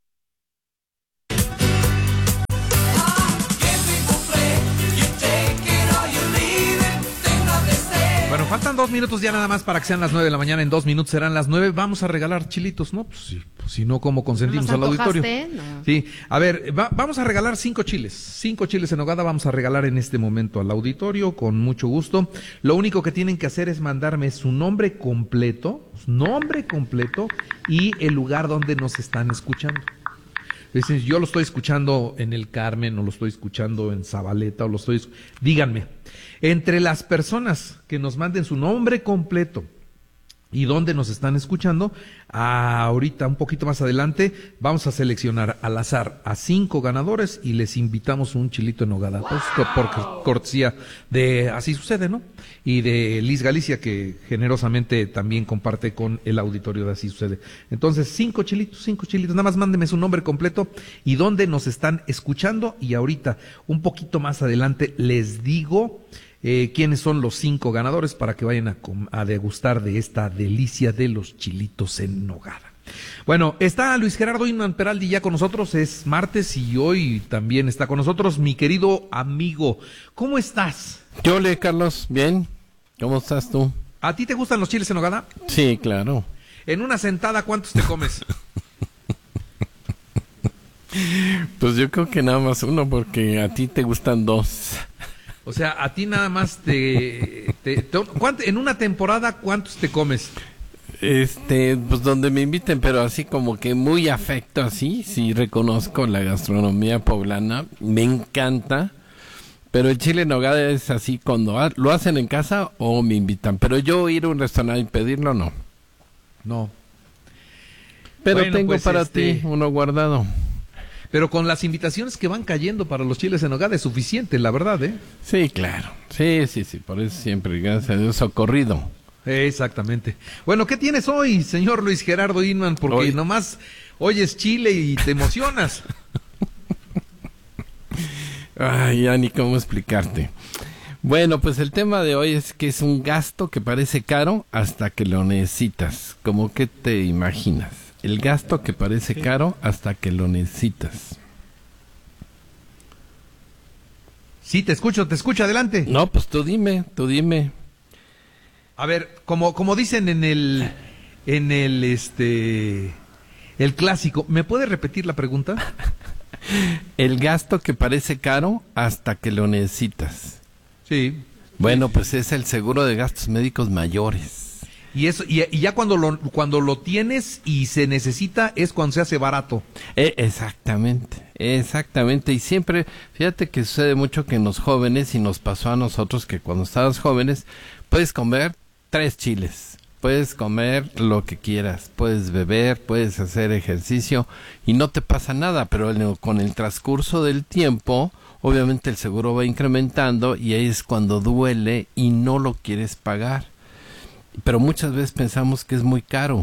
Bueno, faltan dos minutos ya nada más para que sean las nueve de la mañana. En dos minutos serán las nueve. Vamos a regalar chilitos, ¿no? Pues, sí, pues si no, ¿cómo consentimos ¿Nos al auditorio? No. Sí, a ver, va, vamos a regalar cinco chiles. Cinco chiles en nogada vamos a regalar en este momento al auditorio, con mucho gusto. Lo único que tienen que hacer es mandarme su nombre completo, su nombre completo y el lugar donde nos están escuchando. Es decir, yo lo estoy escuchando en el Carmen, o lo estoy escuchando en Zabaleta, o lo estoy... Díganme, entre las personas que nos manden su nombre completo y dónde nos están escuchando, ahorita un poquito más adelante vamos a seleccionar al azar a cinco ganadores y les invitamos un chilito en nogada, pues, por cortesía de Así Sucede, ¿no? Y de Liz Galicia, que generosamente también comparte con el auditorio de Así Sucede. Entonces, cinco chilitos, cinco chilitos, nada más mándeme su nombre completo y dónde nos están escuchando, y ahorita un poquito más adelante les digo Eh, quiénes son los cinco ganadores para que vayan a, a degustar de esta delicia de los chilitos en nogada. Bueno, está Luis Gerardo Inman Peraldi ya con nosotros, es martes y hoy también está con nosotros mi querido amigo. ¿Cómo estás? Yo le, Carlos, bien. ¿Cómo estás tú? ¿A ti te gustan los chiles en nogada? Sí, claro. En una sentada, ¿cuántos te comes? Pues yo creo que nada más uno, porque a ti te gustan dos. O sea, a ti nada más te... te, te ¿cuánto, en una temporada, ¿cuántos te comes? Este, pues donde me inviten, pero así como que muy afecto, así, sí reconozco la gastronomía poblana, me encanta, pero el chile en nogada es así cuando ha, lo hacen en casa o me invitan, pero yo ir a un restaurante y pedirlo, no. No. Pero bueno, tengo pues para este... ti uno guardado. Pero con las invitaciones que van cayendo para los chiles en nogada es suficiente, la verdad, ¿eh? Sí, claro, sí, sí, sí, por eso siempre, gracias a Dios, socorrido. Exactamente. Bueno, ¿qué tienes hoy, señor Luis Gerardo Inman? Porque hoy nomás oyes chile y te emocionas. Ay, ya ni cómo explicarte. Bueno, pues el tema de hoy es que es un gasto que parece caro hasta que lo necesitas. ¿Cómo que te imaginas? El gasto que parece caro hasta que lo necesitas. Sí, te escucho, te escucho, adelante. No, pues tú dime, tú dime. A ver, como, como dicen en el, en el, este, el clásico, ¿me puedes repetir la pregunta? El gasto que parece caro hasta que lo necesitas. Sí. Bueno, pues es el seguro de gastos médicos mayores. Y eso, y, y ya cuando lo, cuando lo tienes y se necesita es cuando se hace barato. Eh, exactamente, exactamente. Y siempre, fíjate que sucede mucho que en los jóvenes, y nos pasó a nosotros que cuando estábamos jóvenes, puedes comer tres chiles, puedes comer lo que quieras, puedes beber, puedes hacer ejercicio y no te pasa nada, pero el, con el transcurso del tiempo, obviamente el seguro va incrementando y ahí es cuando duele y no lo quieres pagar. Pero muchas veces pensamos que es muy caro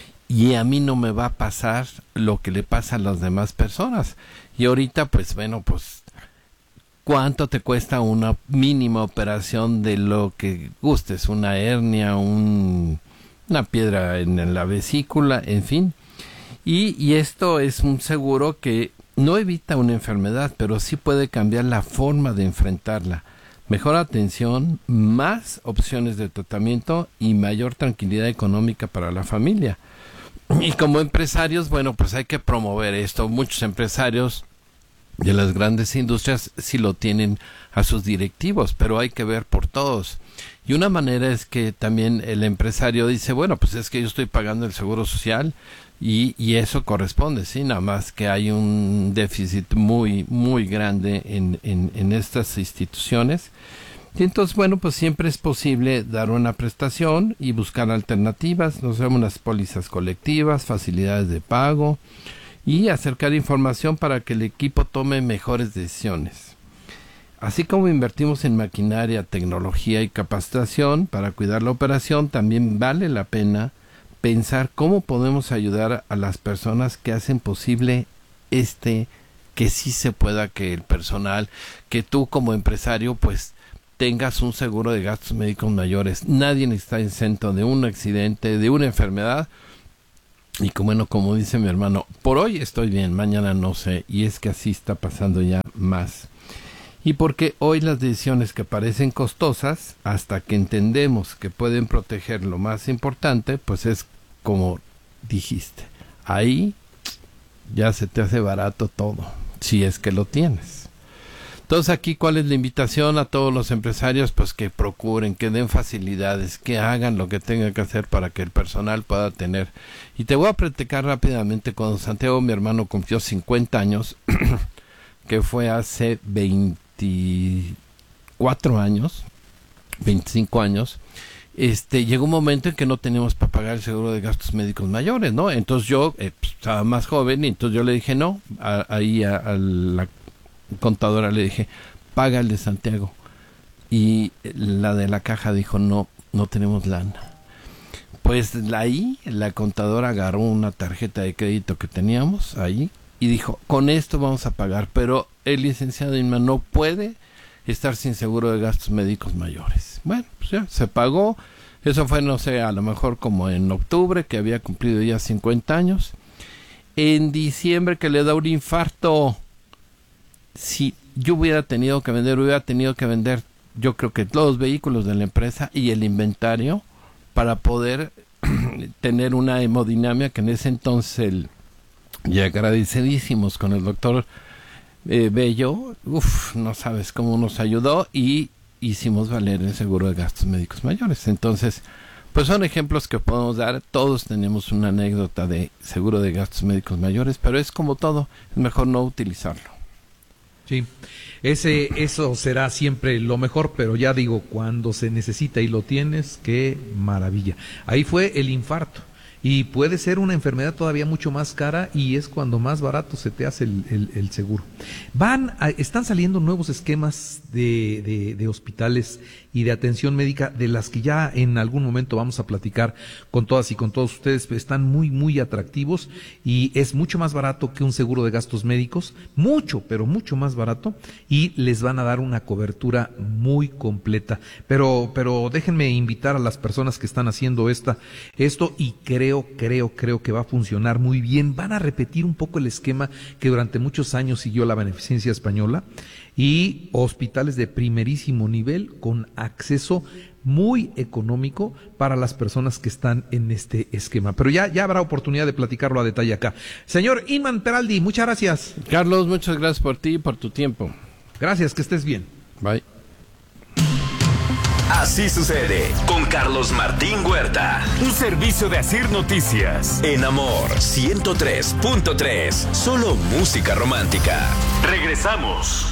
y a mí no me va a pasar lo que le pasa a las demás personas. Y ahorita, pues bueno, pues ¿cuánto te cuesta una mínima operación de lo que gustes? Una hernia, un, una piedra en la vesícula, en fin. Y, y esto es un seguro que no evita una enfermedad, pero sí puede cambiar la forma de enfrentarla. Mejor atención, más opciones de tratamiento y mayor tranquilidad económica para la familia. Y como empresarios, bueno, pues hay que promover esto. Muchos empresarios de las grandes industrias sí lo tienen a sus directivos, pero hay que ver por todos. Y una manera es que también el empresario dice, bueno, pues es que yo estoy pagando el seguro social y, y eso corresponde, sí, nada más que hay un déficit muy, muy grande en, en, en estas instituciones. Y entonces, bueno, pues siempre es posible dar una prestación y buscar alternativas, no sé, unas pólizas colectivas, facilidades de pago, y acercar información para que el equipo tome mejores decisiones. Así como invertimos en maquinaria, tecnología y capacitación para cuidar la operación, también vale la pena pensar cómo podemos ayudar a las personas que hacen posible este, que sí se pueda, que el personal, que tú como empresario pues tengas un seguro de gastos médicos mayores. Nadie está exento de un accidente, de una enfermedad. Y como, bueno, como dice mi hermano, por hoy estoy bien, mañana no sé, y es que así está pasando ya más. Y porque hoy las decisiones que parecen costosas, hasta que entendemos que pueden proteger lo más importante, pues es como dijiste, ahí ya se te hace barato todo, si es que lo tienes. Entonces aquí, ¿cuál es la invitación a todos los empresarios? Pues que procuren, que den facilidades, que hagan lo que tengan que hacer para que el personal pueda tener. Y te voy a platicar rápidamente, cuando Santiago, mi hermano, cumplió cincuenta años, que fue hace veinticuatro años, veinticinco años, este, llegó un momento en que no teníamos para pagar el seguro de gastos médicos mayores, ¿no? Entonces yo eh, pues, estaba más joven y entonces yo le dije no, a, ahí a, a la contadora le dije, paga el de Santiago. Y la de la caja dijo, no, no tenemos lana. Pues ahí la contadora agarró una tarjeta de crédito que teníamos ahí y dijo, con esto vamos a pagar, pero el licenciado Inman no puede estar sin seguro de gastos médicos mayores. Bueno, pues ya se pagó, Eso fue, no sé, a lo mejor como en octubre, que había cumplido ya cincuenta años. En diciembre, que le da un infarto. Si yo hubiera tenido que vender, hubiera tenido que vender, yo creo que todos los vehículos de la empresa y el inventario para poder tener una hemodinamia, que en ese entonces, el, y agradecidísimos con el doctor eh, Bello, uff, no sabes cómo nos ayudó, y hicimos valer el seguro de gastos médicos mayores. Entonces, pues son ejemplos que podemos dar. Todos tenemos una anécdota de seguro de gastos médicos mayores, pero es como todo, es mejor no utilizarlo. Sí, ese, eso será siempre lo mejor, pero ya digo, cuando se necesita y lo tienes, qué maravilla. Ahí fue el infarto, y puede ser una enfermedad todavía mucho más cara, y es cuando más barato se te hace el, el, el seguro. Van a, están saliendo nuevos esquemas de, de, de hospitales y de atención médica, de las que ya en algún momento vamos a platicar con todas y con todos ustedes. Están muy, muy atractivos, y es mucho más barato que un seguro de gastos médicos, mucho, pero mucho más barato, y les van a dar una cobertura muy completa. Pero, pero déjenme invitar a las personas que están haciendo esta, esto, y creo, creo, creo que va a funcionar muy bien. Van a repetir un poco el esquema que durante muchos años siguió la Beneficencia Española, y hospitales de primerísimo nivel con acceso muy económico para las personas que están en este esquema. Pero ya, ya habrá oportunidad de platicarlo a detalle acá. Señor Inman Peraldi, muchas gracias. Carlos, muchas gracias por ti y por tu tiempo. Gracias, que estés bien. Bye. Así sucede con Carlos Martín Huerta. Un servicio de Asir Noticias. En Amor ciento tres punto tres. Solo música romántica. Regresamos.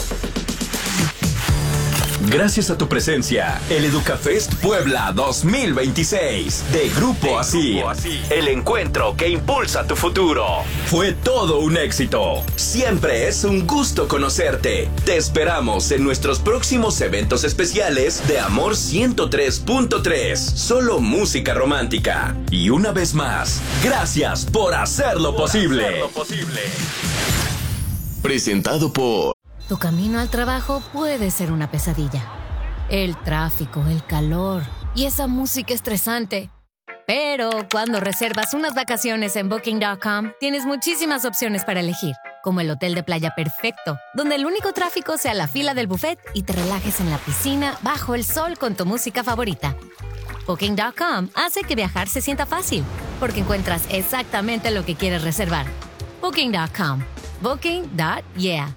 Gracias a tu presencia, el EducaFest Puebla dos mil veintiséis de Grupo Asir, el encuentro que impulsa tu futuro. Fue todo un éxito. Siempre es un gusto conocerte. Te esperamos en nuestros próximos eventos especiales de Amor ciento tres punto tres, solo música romántica. Y una vez más, gracias por hacerlo por posible. Hacerlo posible. Presentado por... Tu camino al trabajo puede ser una pesadilla. El tráfico, el calor y esa música estresante. Pero cuando reservas unas vacaciones en Booking punto com, tienes muchísimas opciones para elegir, como el hotel de playa perfecto, donde el único tráfico sea la fila del buffet y te relajes en la piscina bajo el sol con tu música favorita. Booking punto com hace que viajar se sienta fácil, porque encuentras exactamente lo que quieres reservar. Booking punto com. Booking punto yeah.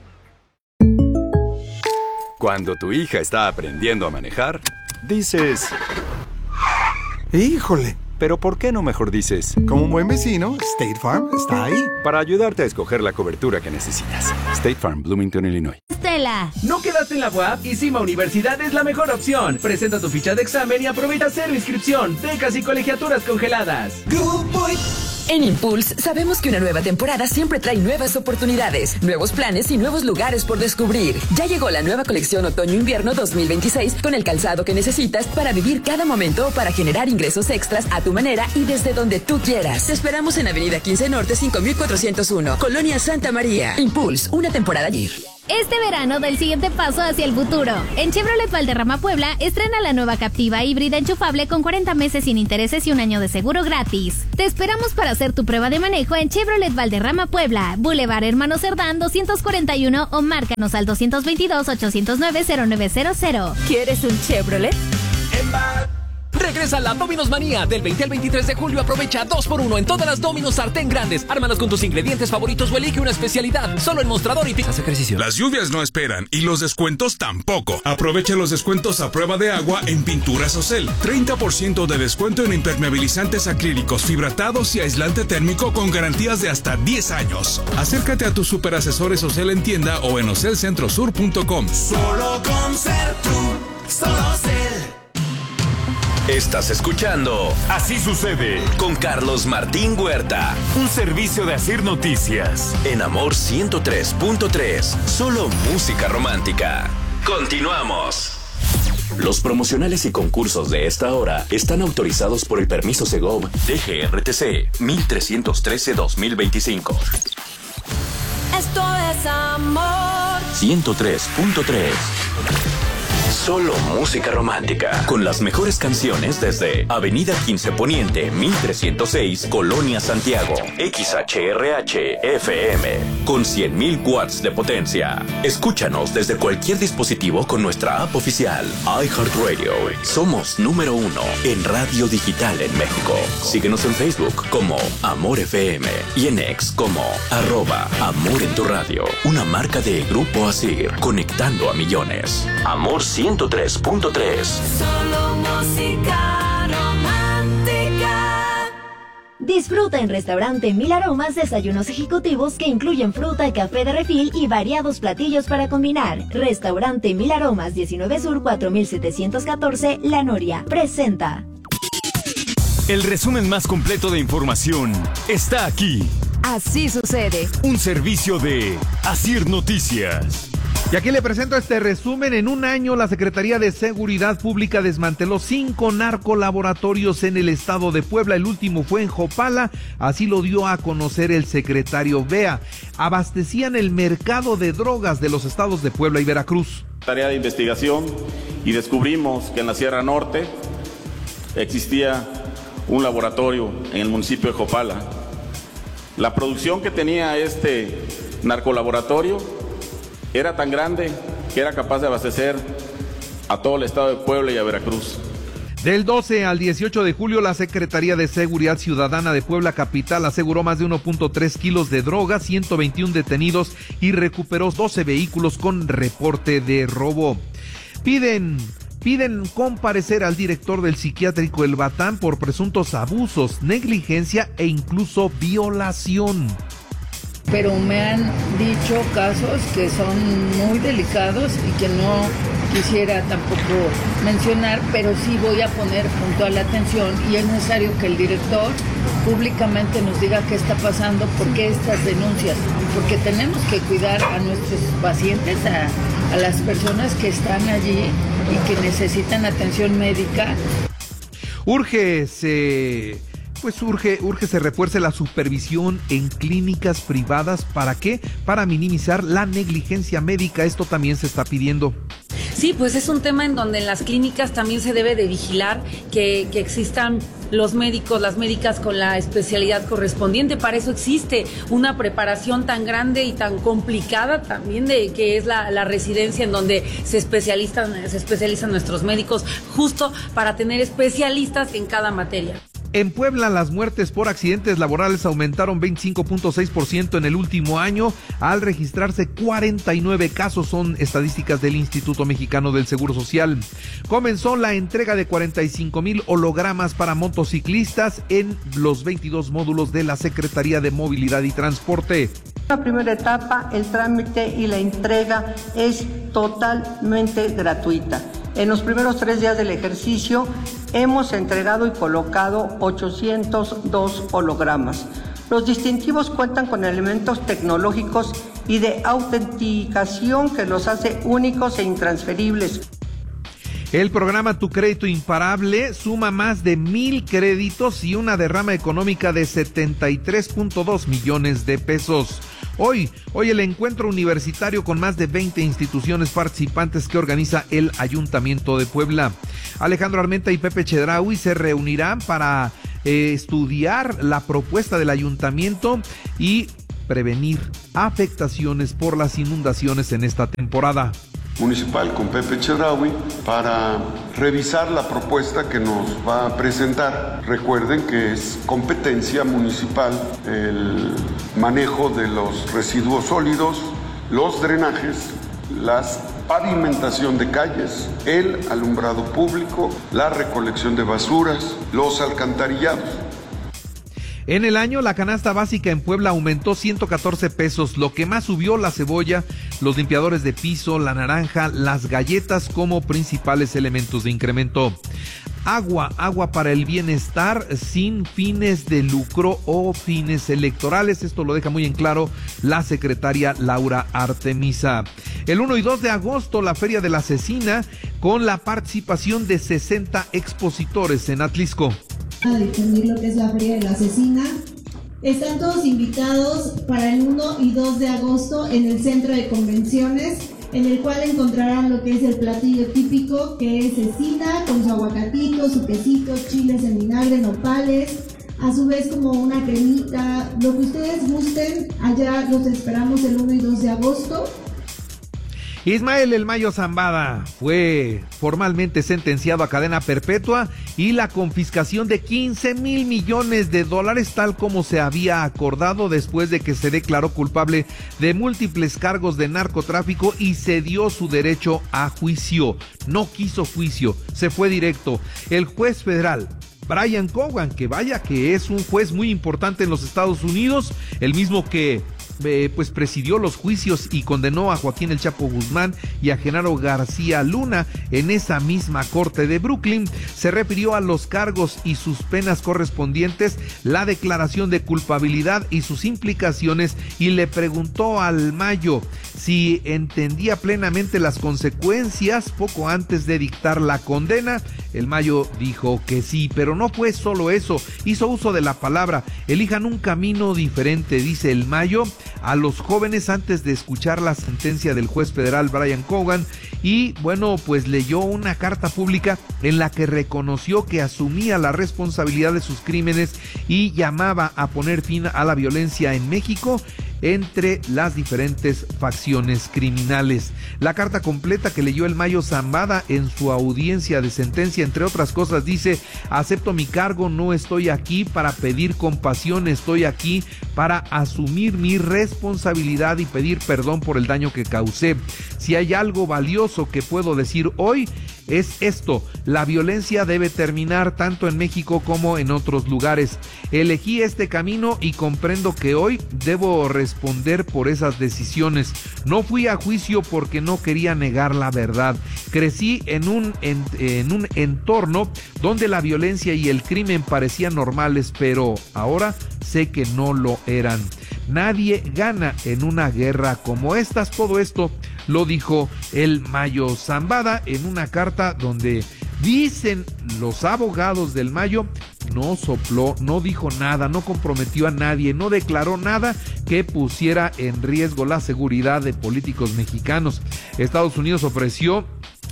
Cuando tu hija está aprendiendo a manejar, dices... ¡Híjole! Pero ¿por qué no mejor dices? Como un buen vecino, State Farm está ahí. Para ayudarte a escoger la cobertura que necesitas. State Farm, Bloomington, Illinois. Estela. ¿No quedaste en la U A P? Isima Universidad es la mejor opción. Presenta tu ficha de examen y aprovecha cero inscripción, becas y colegiaturas congeladas. En Impulse sabemos que una nueva temporada siempre trae nuevas oportunidades, nuevos planes y nuevos lugares por descubrir. Ya llegó la nueva colección Otoño-Invierno dos mil veintiséis con el calzado que necesitas para vivir cada momento o para generar ingresos extras a tu manera y desde donde tú quieras. Te esperamos en Avenida quince Norte cinco mil cuatrocientos uno, Colonia Santa María. Impulse, una temporada allí. Este verano da el siguiente paso hacia el futuro. En Chevrolet Valderrama Puebla estrena la nueva Captiva híbrida enchufable con cuarenta meses sin intereses y un año de seguro gratis. Te esperamos para hacer tu prueba de manejo en Chevrolet Valderrama Puebla, Boulevard Hermano Cerdán doscientos cuarenta y uno o márcanos al dos dos dos, ocho cero nueve, cero nueve cero cero. ¿Quieres un Chevrolet? Regresa la Domino's Manía. Del veinte al veintitrés de julio aprovecha dos por uno en todas las Domino's sartén grandes. Ármalas con tus ingredientes favoritos o elige una especialidad. Solo en Mostrador y Pizza. Ejercicio. Las lluvias no esperan y los descuentos tampoco. Aprovecha los descuentos a prueba de agua en Pinturas Ocel. treinta por ciento de descuento en impermeabilizantes acrílicos, fibratados y aislante térmico con garantías de hasta diez años. Acércate a tus superasesores Ocel en tienda o en ocel centro sur punto com. Solo con ser tú, solo Ocel. Estás escuchando Así sucede con Carlos Martín Huerta. Un servicio de Asir Noticias. En Amor ciento tres punto tres. Solo música romántica. Continuamos. Los promocionales y concursos de esta hora están autorizados por el permiso Segov D G R T C mil trescientos trece dos mil veinticinco. Esto es Amor ciento tres punto tres. Solo música romántica, con las mejores canciones desde Avenida quince Poniente, mil trescientos seis, Colonia Santiago, X H R H F M, con cien mil watts de potencia. Escúchanos desde cualquier dispositivo con nuestra app oficial, iHeartRadio. Somos número uno en radio digital en México. Síguenos en Facebook como Amor F M y en X como arroba Amor en tu Radio, una marca de Grupo Asir, conectando a millones. Amor ciento tres punto tres. Solo música romántica. Disfruta en Restaurante Mil Aromas desayunos ejecutivos que incluyen fruta, café de refil y variados platillos para combinar. Restaurante Mil Aromas, diecinueve Sur, cuatro mil setecientos catorce, La Noria. Presenta. El resumen más completo de información está aquí. Así sucede. Un servicio de Asir Noticias. Y aquí le presento este resumen. En un año, la Secretaría de Seguridad Pública desmanteló cinco narcolaboratorios en el estado de Puebla. El último fue en Jopala, así lo dio a conocer el secretario Vea. Abastecían el mercado de drogas de los estados de Puebla y Veracruz. Tarea de investigación y descubrimos que en la Sierra Norte existía un laboratorio en el municipio de Jopala. La producción que tenía este narcolaboratorio era tan grande que era capaz de abastecer a todo el estado de Puebla y a Veracruz. Del doce al dieciocho de julio, la Secretaría de Seguridad Ciudadana de Puebla Capital aseguró más de uno punto tres kilos de droga, ciento veintiún detenidos y recuperó doce vehículos con reporte de robo. Piden... Piden comparecer al director del psiquiátrico El Batán por presuntos abusos, negligencia e incluso violación. Pero me han dicho casos que son muy delicados y que no quisiera tampoco mencionar, pero sí voy a poner puntual atención y es necesario que el director públicamente nos diga qué está pasando, por qué estas denuncias, porque tenemos que cuidar a nuestros pacientes, a, a las personas que están allí y que necesitan atención médica. Urge se... Pues urge, urge se refuerce la supervisión en clínicas privadas. ¿Para qué? Para minimizar la negligencia médica. Esto también se está pidiendo. Sí, pues es un tema en donde en las clínicas también se debe de vigilar que, que existan los médicos, las médicas con la especialidad correspondiente. Para eso existe una preparación tan grande y tan complicada también de que es la, la residencia en donde se especializan, se especializan nuestros médicos, justo para tener especialistas en cada materia. En Puebla, las muertes por accidentes laborales aumentaron veinticinco punto seis por ciento en el último año, al registrarse cuarenta y nueve casos, son estadísticas del Instituto Mexicano del Seguro Social. Comenzó la entrega de cuarenta y cinco mil hologramas para motociclistas en los veintidós módulos de la Secretaría de Movilidad y Transporte. La primera etapa, el trámite y la entrega es totalmente gratuita. En los primeros tres días del ejercicio hemos entregado y colocado ochocientos dos hologramas. Los distintivos cuentan con elementos tecnológicos y de autenticación que los hace únicos e intransferibles. El programa Tu Crédito Imparable suma más de mil créditos y una derrama económica de setenta y tres punto dos millones de pesos. Hoy, hoy el encuentro universitario con más de veinte instituciones participantes que organiza el Ayuntamiento de Puebla. Alejandro Armenta y Pepe Chedraui se reunirán para eh, estudiar la propuesta del ayuntamiento y prevenir afectaciones por las inundaciones en esta temporada municipal con Pepe Chedraui para revisar la propuesta que nos va a presentar. Recuerden que es competencia municipal el manejo de los residuos sólidos, los drenajes, la pavimentación de calles, el alumbrado público, la recolección de basuras, los alcantarillados. En el año, la canasta básica en Puebla aumentó ciento catorce pesos. Lo que más subió, la cebolla, los limpiadores de piso, la naranja, las galletas como principales elementos de incremento. Agua, agua para el bienestar sin fines de lucro o fines electorales. Esto lo deja muy en claro la secretaria Laura Artemisa. El uno y dos de agosto, la Feria de la Cecina, con la participación de sesenta expositores en Atlisco. A difundir lo que es la Feria de la Cecina. Están todos invitados para el uno y dos de agosto en el Centro de Convenciones. en el cual encontrarán lo que es el platillo típico, que es cecina con su aguacatito, su quesito, chiles en vinagre, nopales, a su vez como una cremita, lo que ustedes gusten. Allá los esperamos el uno y dos de agosto. Ismael El Mayo Zambada fue formalmente sentenciado a cadena perpetua y la confiscación de quince mil millones de dólares, tal como se había acordado, después de que se declaró culpable de múltiples cargos de narcotráfico y se dio su derecho a juicio. No quiso juicio, se fue directo. El juez federal Brian Cogan, que vaya que es un juez muy importante en los Estados Unidos, el mismo que Eh, pues presidió los juicios y condenó a Joaquín El Chapo Guzmán y a Genaro García Luna en esa misma corte de Brooklyn, se refirió a los cargos y sus penas correspondientes, la declaración de culpabilidad y sus implicaciones, y le preguntó al Mayo si entendía plenamente las consecuencias poco antes de dictar la condena. El Mayo dijo que sí, pero no fue solo eso, hizo uso de la palabra: elijan un camino diferente, dice el Mayo a los jóvenes antes de escuchar la sentencia del juez federal Brian Cogan, y bueno, pues leyó una carta pública en la que reconoció que asumía la responsabilidad de sus crímenes y llamaba a poner fin a la violencia en México entre las diferentes facciones criminales. La carta completa que leyó el Mayo Zambada en su audiencia de sentencia, entre otras cosas, dice: acepto mi cargo, no estoy aquí para pedir compasión, estoy aquí para asumir mi responsabilidad y pedir perdón por el daño que causé. Si hay algo valioso que puedo decir hoy, es esto: la violencia debe terminar tanto en México como en otros lugares. Elegí este camino y comprendo que hoy debo responder por esas decisiones. No fui a juicio porque no quería negar la verdad. Crecí en un, en, en un entorno donde la violencia y el crimen parecían normales, pero ahora sé que no lo eran. Nadie gana en una guerra como estas. Todo esto lo dijo el Mayo Zambada en una carta donde dicen los abogados del Mayo no sopló, no dijo nada, no comprometió a nadie, no declaró nada que pusiera en riesgo la seguridad de políticos mexicanos. Estados Unidos ofreció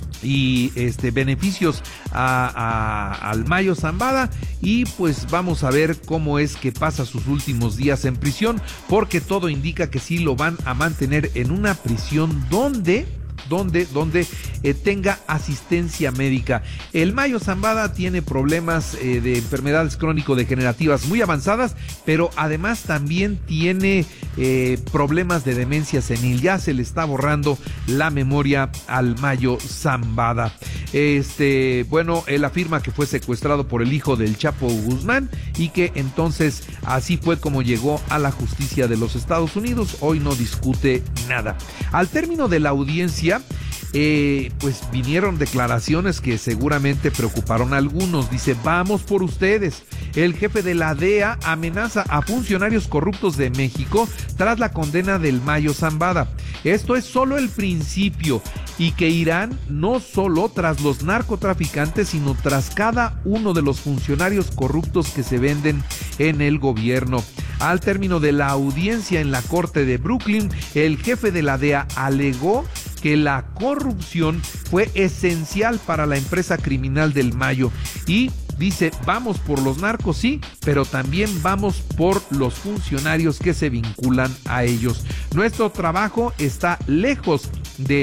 y este beneficios a, a, al Mayo Zambada, y pues vamos a ver cómo es que pasa sus últimos días en prisión, porque todo indica que sí lo van a mantener en una prisión donde donde, donde eh, tenga asistencia médica. El Mayo Zambada tiene problemas eh, de enfermedades crónico-degenerativas muy avanzadas, pero además también tiene eh, problemas de demencia senil. Ya se le está borrando la memoria al Mayo Zambada. Este, bueno, él afirma que fue secuestrado por el hijo del Chapo Guzmán y que entonces así fue como llegó a la justicia de los Estados Unidos. Hoy no discute nada. Al término de la audiencia, Eh, pues vinieron declaraciones que seguramente preocuparon a algunos. Dice: vamos por ustedes. El jefe de la D E A amenaza a funcionarios corruptos de México tras la condena del Mayo Zambada. Esto es solo el principio, y que irán no solo tras los narcotraficantes, sino tras cada uno de los funcionarios corruptos que se venden en el gobierno. Al término de la audiencia en la corte de Brooklyn, el jefe de la D E A alegó que la corrupción fue esencial para la empresa criminal del Mayo, y dice: vamos por los narcos, sí, pero también vamos por los funcionarios que se vinculan a ellos. Nuestro trabajo está lejos